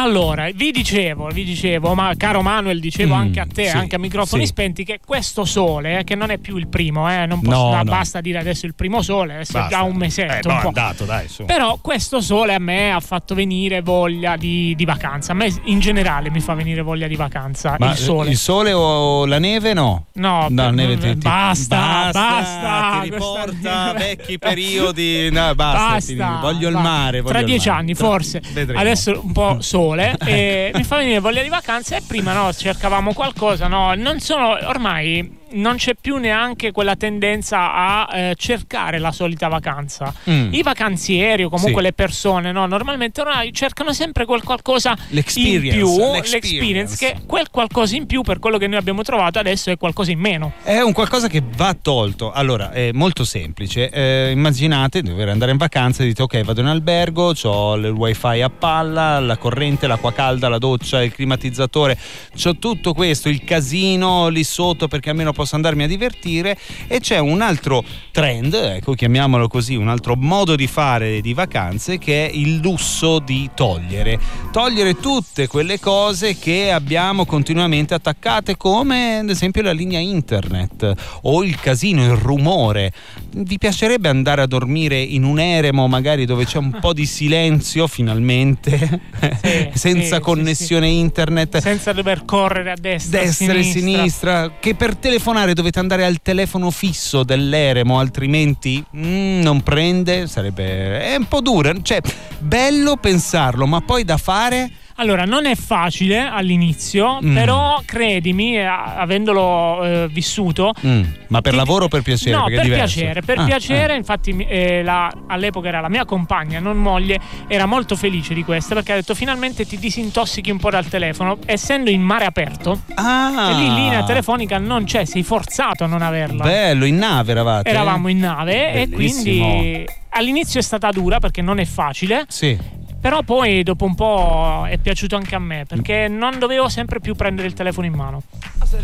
Allora, vi dicevo, ma caro Manuel, dicevo anche a te, sì, anche a microfoni spenti, che questo sole, che non è più il primo, non posso, basta dire adesso il primo sole, adesso è già un mesetto, un po'. Andato, dai, su. Però questo sole a me ha fatto venire voglia di vacanza. A me in generale mi fa venire voglia di vacanza. Ma il sole o la neve no? No, neve basta. Ti riporta a vecchi periodi. No, basta. Voglio il mare. Tra 10 anni forse. Vedremo. Adesso un po' sole e mi fa venire voglia di vacanza. E prima cercavamo qualcosa, ormai non c'è più neanche quella tendenza a cercare la solita vacanza. I vacanzieri o comunque le persone normalmente ormai cercano sempre quel qualcosa in più, l'experience, che quel qualcosa in più per quello che noi abbiamo trovato adesso è qualcosa in meno. È un qualcosa che va tolto. Allora, è molto semplice. Immaginate di dover andare in vacanza e dite ok, vado in albergo, c'ho il wifi a palla, la corrente, l'acqua calda, la doccia, il climatizzatore, c'ho tutto questo, il casino lì sotto perché almeno posso andarmi a divertire. E c'è un altro trend, ecco, chiamiamolo così, un altro modo di fare di vacanze, che è il lusso di togliere tutte quelle cose che abbiamo continuamente attaccate, come ad esempio la linea internet o il casino, il rumore. Vi piacerebbe andare a dormire in un eremo magari dove c'è un po' di silenzio finalmente, senza connessione internet, senza dover correre a destra e sinistra, che per telefonare dovete andare al telefono fisso dell'eremo, altrimenti non prende? È un po' dura, cioè bello pensarlo, ma poi da fare? Allora, non è facile all'inizio, però credimi, avendolo vissuto. Ma per lavoro o per piacere? No, per piacere. Infatti all'epoca era la mia compagna, non moglie, era molto felice di questo, perché ha detto finalmente ti disintossichi un po' dal telefono, essendo in mare aperto. E lì linea telefonica non c'è, sei forzato a non averla. Bello, in nave eravate? Eravamo in nave. Bellissimo. E quindi all'inizio è stata dura perché non è facile. Sì. Però poi dopo un po' è piaciuto anche a me, perché non dovevo sempre più prendere il telefono in mano.